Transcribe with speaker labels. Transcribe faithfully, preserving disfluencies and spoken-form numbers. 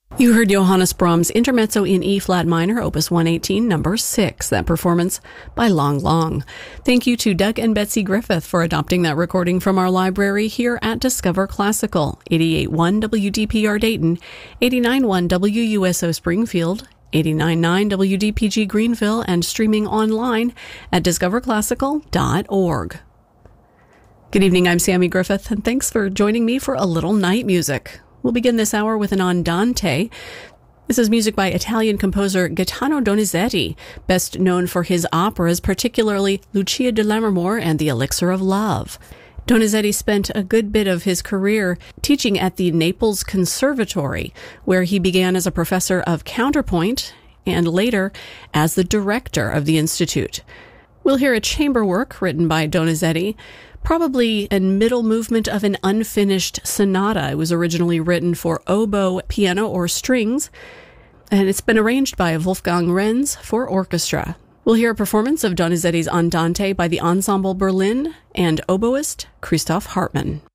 Speaker 1: You heard Johannes Brahms' Intermezzo in E-flat minor, Opus one eighteen, number six, that performance by Long Long. Thank you to Doug and Betsy Griffith for adopting that recording from our library here at Discover Classical, eighty-eight point one W D P R Dayton, eighty-nine point one W U S O Springfield, eighty-nine point nine W D P G Greenville, and streaming online at discover classical dot org. Good evening, I'm Sammy Griffith, and thanks for joining me for a little night music. We'll begin this hour with an Andante. This is music by Italian composer Gaetano Donizetti, best known for his operas, particularly Lucia di Lammermoor and The Elixir of Love. Donizetti spent a good bit of his career teaching at the Naples Conservatory, where he began as a professor of counterpoint and later as the director of the institute. We'll hear a chamber work written by Donizetti, probably a middle movement of an unfinished sonata. It was originally written for oboe, piano, or strings, and it's been arranged by Wolfgang Renz for orchestra. We'll hear a performance of Donizetti's Andante by the Ensemble Berlin and oboist Christoph Hartmann.